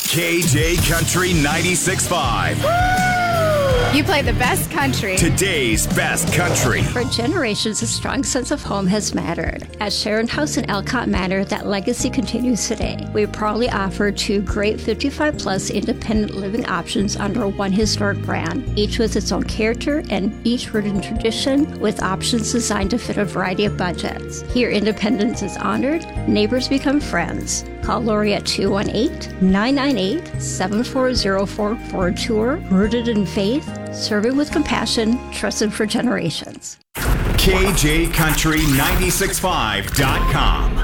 KJ Country 96.5. You play the best country. Today's best country. For generations, a strong sense of home has mattered. At Sharon House in Elcott Manor, that legacy continues today. We proudly offer 2 great 55-plus independent living options under one historic brand, each with its own character and each rooted in tradition, with options designed to fit a variety of budgets. Here, independence is honored, neighbors become friends. Call Lori at 218-998-7404 for a tour rooted in faith, serving with compassion, trusted for generations. KJCountry965.com